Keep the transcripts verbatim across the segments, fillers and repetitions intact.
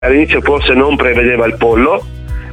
all'inizio forse non prevedeva il pollo,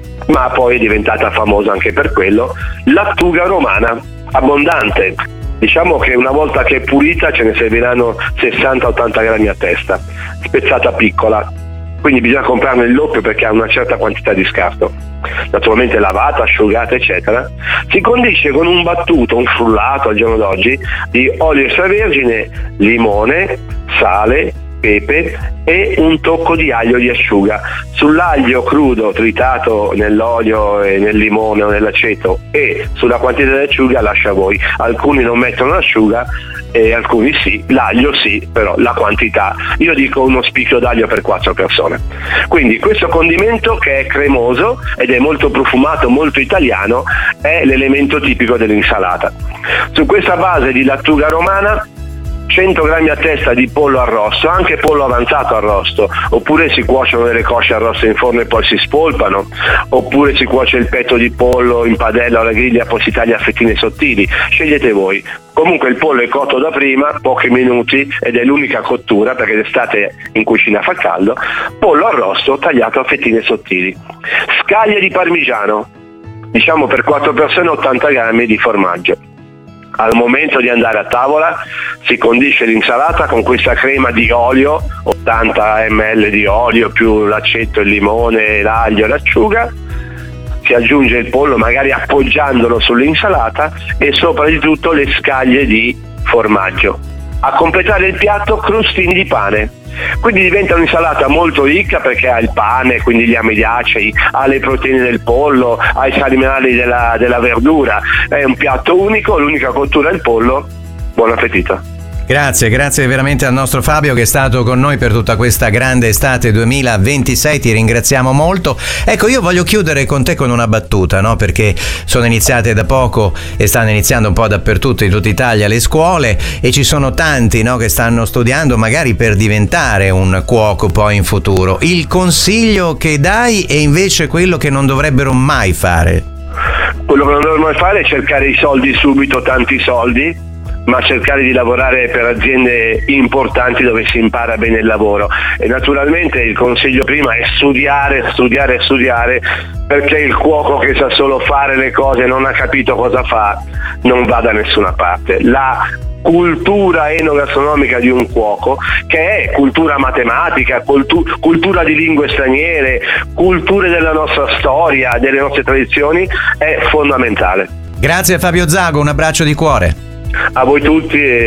ma poi è diventata famosa anche per quello, lattuga romana, abbondante. Diciamo che una volta che è pulita ce ne serviranno sessanta ottanta grammi a testa, spezzata piccola, quindi bisogna comprarne il doppio perché ha una certa quantità di scarto, naturalmente lavata, asciugata eccetera. Si condisce con un battuto, un frullato al giorno d'oggi di olio extravergine, limone, sale, pepe e un tocco di aglio di asciuga. Sull'aglio crudo tritato nell'olio e nel limone o nell'aceto e sulla quantità di asciuga lascia a voi. Alcuni non mettono l'asciuga e alcuni sì, l'aglio sì, però la quantità, io dico uno spicchio d'aglio per quattro persone. Quindi questo condimento, che è cremoso ed è molto profumato, molto italiano, è l'elemento tipico dell'insalata. Su questa base di lattuga romana, cento grammi a testa di pollo arrosto, anche pollo avanzato arrosto, oppure si cuociono delle cosce arroste in forno e poi si spolpano, oppure si cuoce il petto di pollo in padella o alla griglia e poi si taglia a fettine sottili, scegliete voi. Comunque il pollo è cotto da prima, pochi minuti, ed è l'unica cottura perché d'estate in cucina fa caldo. Pollo arrosto tagliato a fettine sottili, scaglie di parmigiano, diciamo per quattro persone ottanta grammi di formaggio. Al momento di andare a tavola si condisce l'insalata con questa crema di olio, ottanta millilitri di olio più l'aceto, il limone, l'aglio e l'acciuga. Si aggiunge il pollo magari appoggiandolo sull'insalata e sopra di tutto le scaglie di formaggio. A completare il piatto crostini di pane. Quindi diventa un'insalata molto ricca perché ha il pane, quindi gli amidacei, ha le proteine del pollo, ha i sali minerali della, della verdura. È un piatto unico, l'unica cottura è il pollo. Buon appetito. Grazie, grazie veramente al nostro Fabio che è stato con noi per tutta questa grande estate duemilaventisei, ti ringraziamo molto. Ecco, io voglio chiudere con te con una battuta, no? Perché sono iniziate da poco e stanno iniziando un po' dappertutto in tutta Italia le scuole e ci sono tanti, no, che stanno studiando magari per diventare un cuoco poi in futuro. Il consiglio che dai è invece quello che non dovrebbero mai fare. Quello che non dovrebbero mai fare è cercare i soldi subito, tanti soldi, ma cercare di lavorare per aziende importanti dove si impara bene il lavoro. E naturalmente il consiglio prima è studiare, studiare, studiare, perché il cuoco che sa solo fare le cose e non ha capito cosa fa non va da nessuna parte. La cultura enogastronomica di un cuoco, che è cultura matematica, cultu- cultura di lingue straniere, culture della nostra storia, delle nostre tradizioni, è fondamentale. Grazie Fabio Zago, un abbraccio di cuore. A voi tutti.